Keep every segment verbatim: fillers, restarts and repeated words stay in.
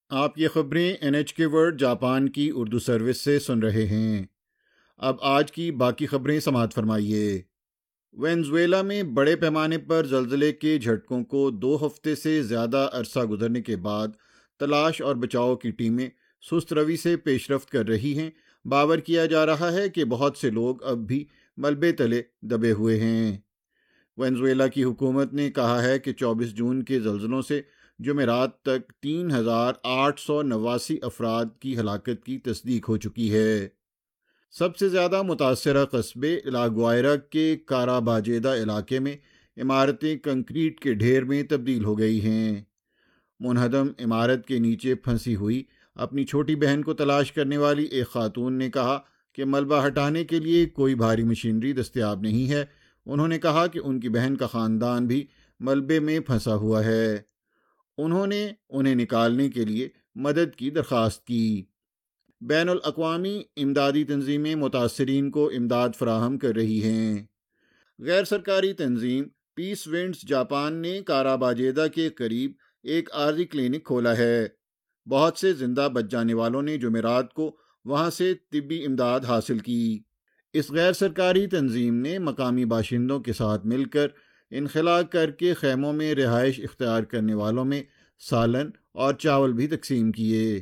آپ یہ خبریں این ایچ کے ورلڈ جاپان کی اردو سروس سے سن رہے ہیں۔ اب آج کی باقی خبریں سماعت فرمائیے۔ وینزویلا میں بڑے پیمانے پر زلزلے کے جھٹکوں کو دو ہفتے سے زیادہ عرصہ گزرنے کے بعد تلاش اور بچاؤ کی ٹیمیں سست روی سے پیش رفت کر رہی ہیں۔ باور کیا جا رہا ہے کہ بہت سے لوگ اب بھی ملبے تلے دبے ہوئے ہیں۔ وینزویلا کی حکومت نے کہا ہے کہ چوبیس جون کے زلزلوں سے جمعرات تک تین ہزار آٹھ سو نواسی افراد کی ہلاکت کی تصدیق ہو چکی ہے۔ سب سے زیادہ متاثرہ قصبے لاگوائرا کے کاراباجیدا علاقے میں عمارتیں کنکریٹ کے ڈھیر میں تبدیل ہو گئی ہیں۔ منہدم عمارت کے نیچے پھنسی ہوئی اپنی چھوٹی بہن کو تلاش کرنے والی ایک خاتون نے کہا کہ ملبہ ہٹانے کے لیے کوئی بھاری مشینری دستیاب نہیں ہے۔ انہوں نے کہا کہ ان کی بہن کا خاندان بھی ملبے میں پھنسا ہوا ہے۔ انہوں نے انہیں نکالنے کے لیے مدد کی درخواست کی۔ بین الاقوامی امدادی تنظیمیں متاثرین کو امداد فراہم کر رہی ہیں۔ غیر سرکاری تنظیم پیس ونڈز جاپان نے کاراباجیدا کے قریب ایک عارضی کلینک کھولا ہے۔ بہت سے زندہ بچ جانے والوں نے جمعرات کو وہاں سے طبی امداد حاصل کی۔ اس غیر سرکاری تنظیم نے مقامی باشندوں کے ساتھ مل کر انخلا کر کے خیموں میں رہائش اختیار کرنے والوں میں سالن اور چاول بھی تقسیم کیے۔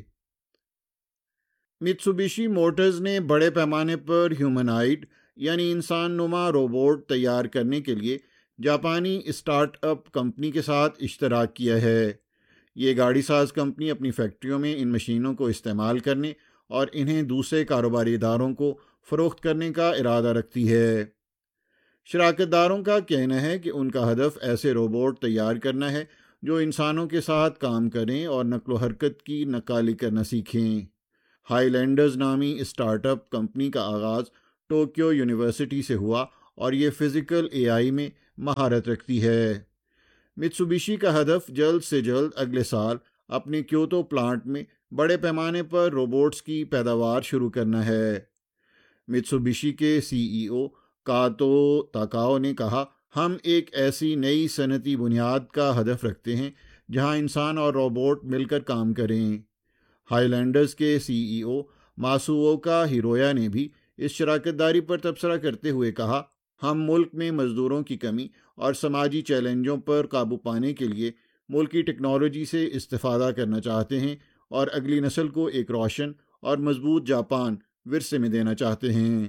میتسوبیشی موٹرز نے بڑے پیمانے پر ہیومنائڈ یعنی انسان نما روبوٹ تیار کرنے کے لیے جاپانی اسٹارٹ اپ کمپنی کے ساتھ اشتراک کیا ہے۔ یہ گاڑی ساز کمپنی اپنی فیکٹریوں میں ان مشینوں کو استعمال کرنے اور انہیں دوسرے کاروباری اداروں کو فروخت کرنے کا ارادہ رکھتی ہے۔ شراکت داروں کا کہنا ہے کہ ان کا ہدف ایسے روبوٹ تیار کرنا ہے جو انسانوں کے ساتھ کام کریں اور نقل و حرکت کی نقالی کرنا سیکھیں۔ ہائی لینڈرز نامی اسٹارٹ اپ کمپنی کا آغاز ٹوکیو یونیورسٹی سے ہوا اور یہ فزیکل اے آئی میں مہارت رکھتی ہے۔ میتسوبیشی کا ہدف جلد سے جلد اگلے سال اپنے کیوتو پلانٹ میں بڑے پیمانے پر روبوٹس کی پیداوار شروع کرنا ہے۔ میتسوبیشی کے سی ای او کاتو تاکاؤ نے کہا، ہم ایک ایسی نئی صنعتی بنیاد کا ہدف رکھتے ہیں جہاں انسان اور روبوٹ مل کر کام کریں۔ ہائی لینڈرز کے سی ای او ماسووکا ہیرویا نے بھی اس شراکت داری پر تبصرہ کرتے ہوئے کہا، ہم ملک میں مزدوروں کی کمی اور سماجی چیلنجوں پر قابو پانے کے لیے ملکی ٹیکنالوجی سے استفادہ کرنا چاہتے ہیں اور اگلی نسل کو ایک روشن اور مضبوط جاپان ورثے میں دینا چاہتے ہیں۔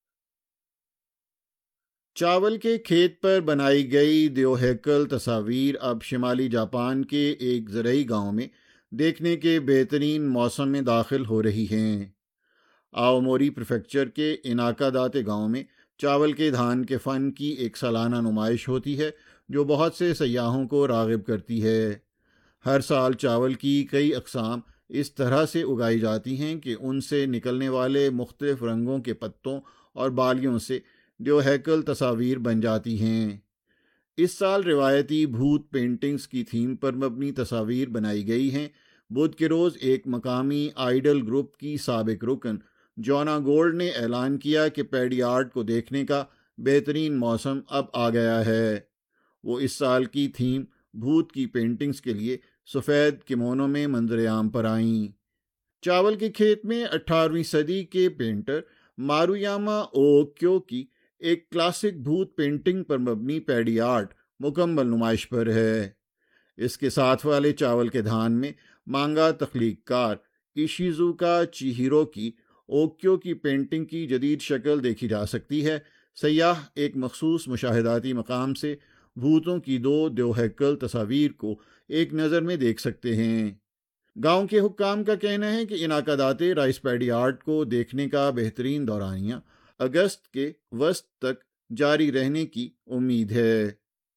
چاول کے کھیت پر بنائی گئی دیو ہیکل تصاویر اب شمالی جاپان کے ایک زرعی گاؤں میں دیکھنے کے بہترین موسم میں داخل ہو رہی ہیں۔ آؤموری پریفیکچر کے اناکا داتے گاؤں میں چاول کے دھان کے فن کی ایک سالانہ نمائش ہوتی ہے جو بہت سے سیاحوں کو راغب کرتی ہے۔ ہر سال چاول کی کئی اقسام اس طرح سے اگائی جاتی ہیں کہ ان سے نکلنے والے مختلف رنگوں کے پتوں اور بالیوں سے دیو ہیکل تصاویر بن جاتی ہیں۔ اس سال روایتی بھوت پینٹنگز کی تھیم پر مبنی تصاویر بنائی گئی ہیں۔ بدھ کے روز ایک مقامی آئیڈل گروپ کی سابق رکن جونا گولڈ نے اعلان کیا کہ پیڈی آرٹ کو دیکھنے کا بہترین موسم اب آ گیا ہے۔ وہ اس سال کی تھیم بھوت کی پینٹنگز کے لیے سفید کمونوں میں منظر عام پر آئیں۔ چاول کے کھیت میں اٹھارہویں صدی کے پینٹر مارویاما اوکیو کی ایک کلاسک بھوت پینٹنگ پر مبنی پیڈی آرٹ مکمل نمائش پر ہے۔ اس کے ساتھ والے چاول کے دھان میں مانگا تخلیق کار ایشیزوکا چیہیرو کی اوکیو کی پینٹنگ کی جدید شکل دیکھی جا سکتی ہے۔ سیاح ایک مخصوص مشاہداتی مقام سے بھوتوں کی دو دیو ہیکل تصاویر کو ایک نظر میں دیکھ سکتے ہیں۔ گاؤں کے حکام کا کہنا ہے کہ اناکا داتے رائس پیڈی آرٹ کو دیکھنے کا بہترین دورانیہ اگست کے وسط تک جاری رہنے کی امید ہے۔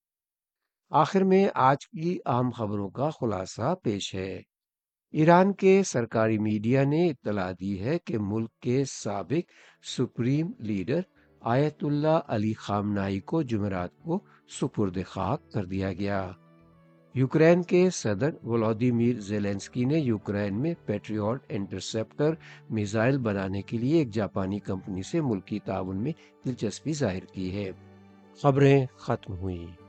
آخر میں آج کی اہم خبروں کا خلاصہ پیش ہے۔ ایران کے سرکاری میڈیا نے اطلاع دی ہے کہ ملک کے سابق سپریم لیڈر آیت اللہ علی خامنائی کو جمعرات کو سپرد خاک کر دیا گیا۔ یوکرین کے صدر ولادیمیر زیلنسکی نے یوکرین میں پیٹریوٹ انٹرسیپٹر میزائل بنانے کے لیے ایک جاپانی کمپنی سے ملکی تعاون میں دلچسپی ظاہر کی ہے۔ خبریں ختم ہوئیں۔